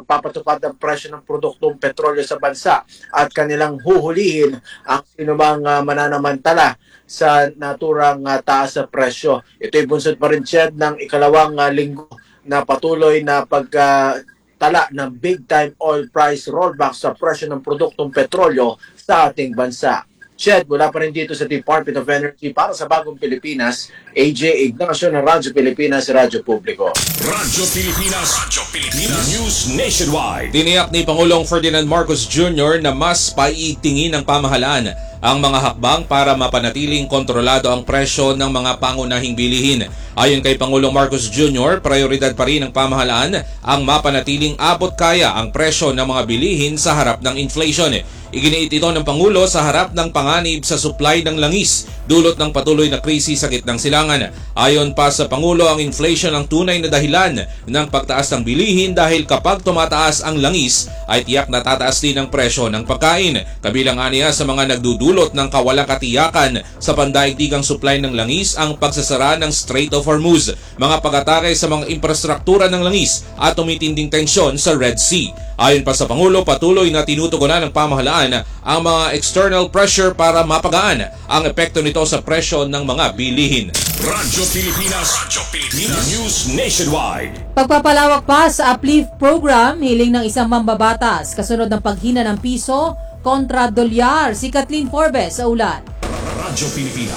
magpapatupad ng presyo ng produktong petrolyo sa bansa at kanilang huhulihin ang sinumang mananamantala sa naturang taas sa presyo. Ito'y bunsod pa rin siya ng ikalawang linggo na patuloy na pagtala ng big time oil price rollback sa presyo ng produktong petrolyo sa ating bansa. Shed, mula pa rin dito sa Department of Energy para sa Bagong Pilipinas, AJ Ignacio ng Radyo Pilipinas, Radyo Publiko. Radyo Pilipinas News Nationwide. Tiniyak ni Pangulong Ferdinand Marcos Jr. na mas paitingin ng pamahalaan ang mga hakbang para mapanatiling kontrolado ang presyo ng mga pangunahing bilihin. Ayon kay Pangulong Marcos Jr., prioridad pa rin ng pamahalaan ang mapanatiling abot kaya ang presyo ng mga bilihin sa harap ng inflation. Iginiit ito ng Pangulo sa harap ng panganib sa supply ng langis dulot ng patuloy na krisis sa gitnang silangan. Ayon pa sa Pangulo, ang inflation ang tunay na dahilan ng pagtaas ng bilihin dahil kapag tumataas ang langis ay tiyak na tataas din ang presyo ng pagkain. Kabilang aniya sa mga nagdudulot ng kawalang katiyakan sa pandaigdigang supply ng langis ang pagsasara ng Strait of Hormuz, mga pag-atake sa mga infrastruktura ng langis at tumitinding tensyon sa Red Sea. Ayon pa sa Pangulo, patuloy na tinutugunan ng pamahalaan ang mga external pressure para mapagaan ang epekto nito sa presyo ng mga bilihin. Radyo Pilipinas News Nationwide. Pagpapalawak pa sa Uplift Program, hiling ng isang mambabatas kasunod ng paghina ng piso kontra dolyar. Si Kathleen Forbes sa ulat. Radyo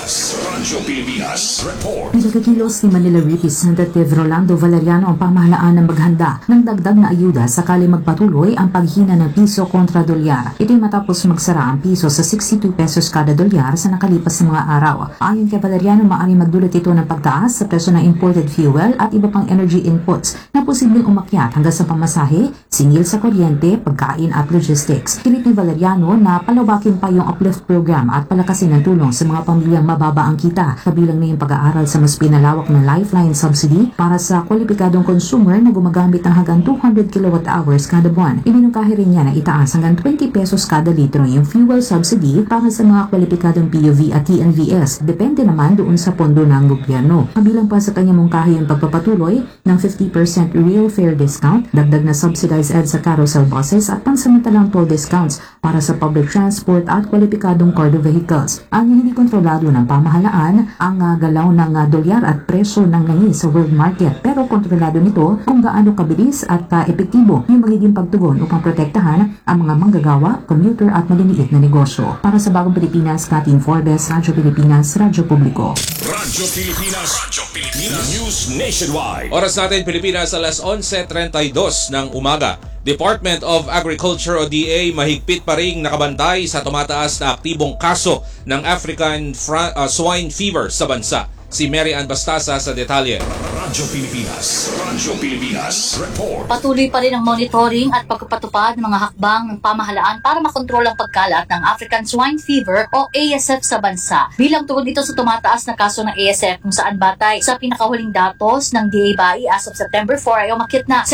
Pilipinas Report. Nagkakilos ni Manila Representative Rolando Valeriano ang pamahalaan na maghanda ng dagdag na ayuda sakali magpatuloy ang paghina ng piso kontra dolyar. Ito'y matapos magsara ang piso sa 62 pesos kada dolyar sa nakalipas na mga araw. Ayon kay Valeriano, maaaring magdulot ito ng pagtaas sa presyo ng imported fuel at iba pang energy inputs na posibleng umakyat hanggang sa pamasahe, singil sa kuryente, pagkain at logistics. Kilit ni Valeriano na palawakin pa yung Uplift Program at palakasin ang tulong sa mga pamilyang mababa ang kita, kabilang na yung pag-aaral sa mas pinalawak na lifeline subsidy para sa kwalipikadong consumer na gumagamit ng hanggang 200 kWh kada buwan. Ibinungkahi rin niya na itaas hanggang 20 pesos kada litro yung fuel subsidy para sa mga kwalipikadong PUV at TNVS. Depende naman doon sa pondo ng gobyerno. Kabilang pa sa kanyang mungkahi ang pagpapatuloy ng 50% real fare discount, dagdag na subsidized EDSA carousel buses at pansamantalang toll discounts para sa public transport at kwalipikadong cargo vehicles. Ang hindi kontrolado ng pamahalaan ang galaw ng dolyar at presyo ng langis sa world market, pero kontrolado nito kung gaano kabilis at epektibo yung magiging pagtugon upang protektahan ang mga manggagawa, commuter at maliliit na negosyo. Para sa Bagong Pilipinas, Kathleen Forbes, Radyo Pilipinas, Radyo Publiko. Radyo Pilipinas News Nationwide. Oras natin Pilipinas, alas 11:32 ng umaga. Department of Agriculture o DA mahigpit pa ring nakabantay sa tumataas na aktibong kaso ng African swine fever sa bansa. Si Mary Ann Bastasa sa detalye. Radyo Pilipinas Report. Patuloy pa rin ang monitoring at pagpapatupad ng mga hakbang ng pamahalaan para makontrol ang pagkalat ng African Swine Fever o ASF sa bansa. Bilang tugon ito sa tumataas na kaso ng ASF kung saan batay sa pinakahuling datos ng DA-BAI as of September 4 ay umakyat na sa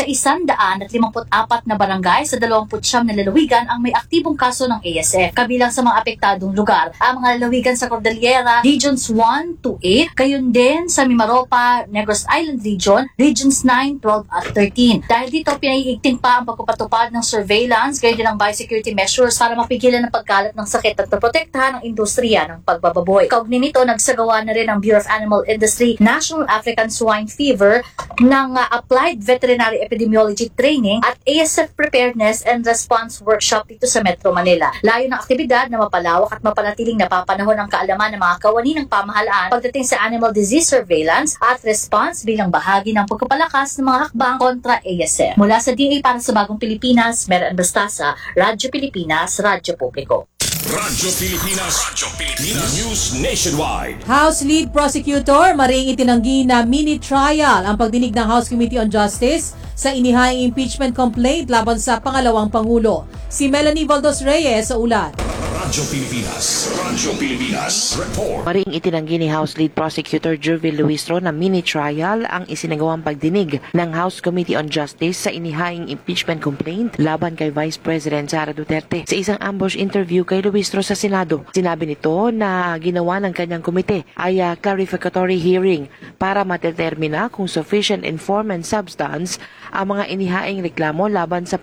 154 na barangay sa 29 na lalawigan ang may aktibong kaso ng ASF. Kabilang sa mga apektadong lugar, ang mga lalawigan sa Cordillera, Regions 1 to 8, gayon din sa Mimaropa, Negros Island Region, Regions 9, 12 at 13. Dahil dito, pinaiigting pa ang pagpapatupad ng surveillance, gayon din ang biosecurity measures para mapigilan ang pagkalat ng sakit at protektahan ang industriya ng pagbababoy. Kaugnay nito, nagsagawa na rin ang Bureau of Animal Industry National African Swine Fever ng Applied Veterinary Epidemiology Training at ASF Preparedness and Response Workshop dito sa Metro Manila. Layo ng aktibidad na mapalawak at mapanatiling napapanahon ang kaalaman ng mga kawani ng pamahalaan pagdating sa animal disease surveillance at response bilang bahagi ng pagpapalakas ng mga hakbang kontra ASF. Mula sa DA para sa Bagong Pilipinas, Mary Ann Bastasa, Radyo Pilipinas, Radyo Publiko. Radyo Pilipinas News Nationwide. House Lead Prosecutor maring itinanggi na mini trial ang pagdinig ng House Committee on Justice sa inihaing impeachment complaint laban sa pangalawang Pangulo. Si Melanie Valdos Reyes sa ulat. Radyo Pilipinas Report. Maring itinanggi ni House Lead Prosecutor Jurvil Luistro na mini trial ang isinagawang pagdinig ng House Committee on Justice sa inihaing impeachment complaint laban kay Vice President Sara Duterte. Sa isang ambush interview kay Luistro sa Senado, sinabi nito na ginawa ng kanyang komite ay clarificatory hearing para matetermina kung sufficient in form and substance ang mga inihaing reklamo laban sa